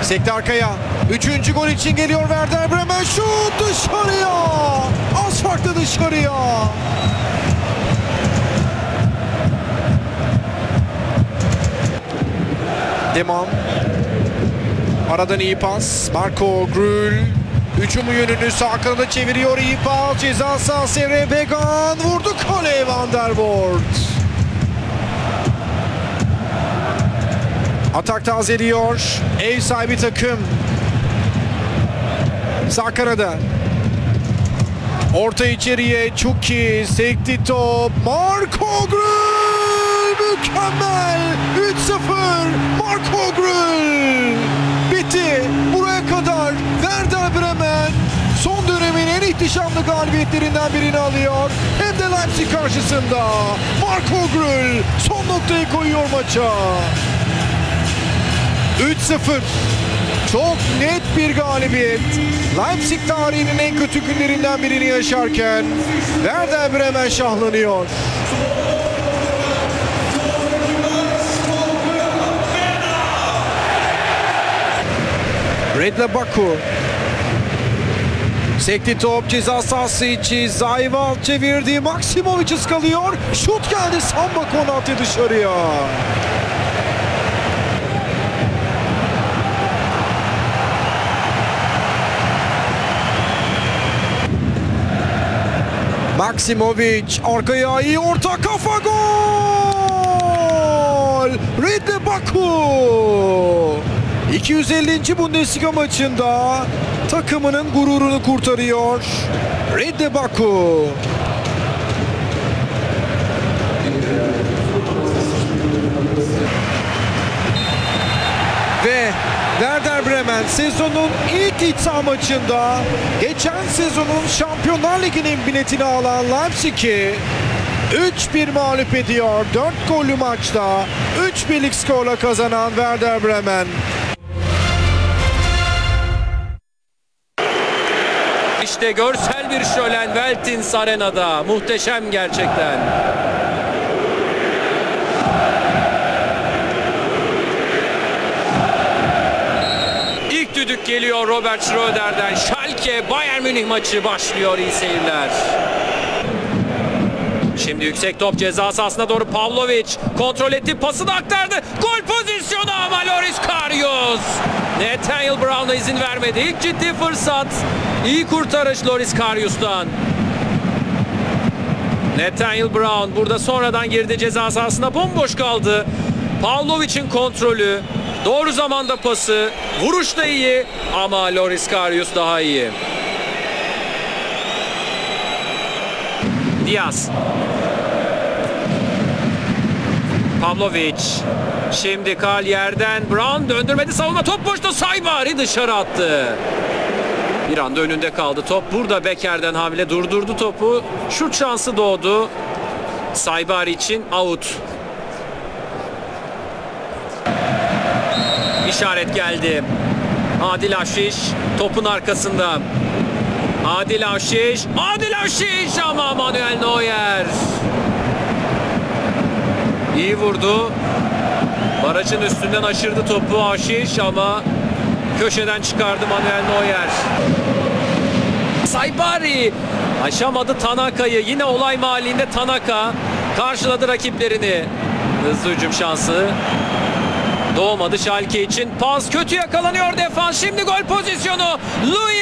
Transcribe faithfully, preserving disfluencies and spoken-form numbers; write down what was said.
Sekti arkaya. Üçüncü gol için geliyor Werder Bremen. Şut dışarıya. Az farklı dışarıya. Deman. Aradan iyi pas. Marco Grül. Hücumu yönünü sağ kanada çeviriyor. İyi pas. Ceza sahası Emre Began. Vurdu kaleye Van der Voort. Atak tazeliyor. Ev sahibi takım. Sağ kanada. Orta içeriye. Çuki. Sekti top. Marco Grül. Mükemmel. üç sıfır. Marco Grül. Bitti. Buraya kadar Werder Bremen son dönemin en ihtişamlı galibiyetlerinden birini alıyor. Hem de Leipzig karşısında. Marco Grül son noktayı koyuyor maça. üç sıfır. Çok net bir galibiyet. Leipzig tarihinin en kötü günlerinden birini yaşarken Werder Bremen şahlanıyor. Redle Baku. Sekti top ceza sahası içi. Zayval çevirdi. Maksimovic ıskalıyor. Şut geldi. Samba Konate dışarıya. Maksimovic arkaya iyi orta kafa gol! Redle Baku iki yüz ellinci Bundesliga maçında takımının gururunu kurtarıyor. Redle Baku. Ve Werder Bremen sezonun ilk iç saha maçında geçen sezonun Şampiyonlar Ligi'nin biletini alan Leipzig'i üç bir mağlup ediyor. dört gollü maçta üç birlik skorla kazanan Werder Bremen. İşte görsel bir şölen Veltins Arena'da. Muhteşem gerçekten. İlk düdük geliyor Robert Schröder'den. Schalke Bayern Münih maçı başlıyor. İyi seyirler. Şimdi yüksek top ceza sahasına doğru Pavlovic kontrol etti, pasını aktardı. Gol pozisyonu ama Loris Karius. Nathaniel Brown'a izin vermedi. İlk ciddi fırsat. İyi kurtarış Loris Karius'tan. Nathaniel Brown burada sonradan girdi ceza sahasına, bomboş kaldı. Pavlovic'in kontrolü, doğru zamanda pası, vuruş da iyi ama Loris Karius daha iyi. Diaz. Pavlovic. Şimdi kal yerden. Brown döndürmedi, savunma, top boşta. Saibari dışarı attı. Bir anda önünde kaldı top. Burada Becker'den hamle durdurdu topu. Şut şansı doğdu. Saibari için out. İşaret geldi. Adil Aşiş topun arkasında. Adil Aşiş. Adil Aşiş ama Manuel Neuer. İyi vurdu. Barajın üstünden aşırdı topu Aşiş ama köşeden çıkardı Manuel Neuer. Saibari aşamadı Tanaka'yı. Yine olay mahallinde Tanaka karşıladı rakiplerini. Hızlı hücum şansı doğmadı Schalke için. Pas kötü yakalanıyor defans. Şimdi gol pozisyonu. Louis